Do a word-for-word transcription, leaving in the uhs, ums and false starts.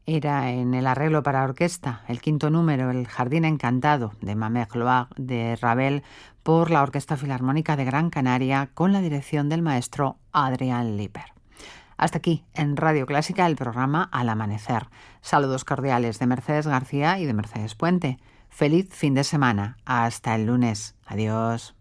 Era en el arreglo para orquesta, el quinto número, El Jardín Encantado, de Mamère Gloire de Ravel, por la Orquesta Filarmónica de Gran Canaria, con la dirección del maestro Adrian Lipper. Hasta aquí, en Radio Clásica, el programa Al Amanecer. Saludos cordiales de Mercedes García y de Mercedes Puente. Feliz fin de semana. Hasta el lunes. Adiós.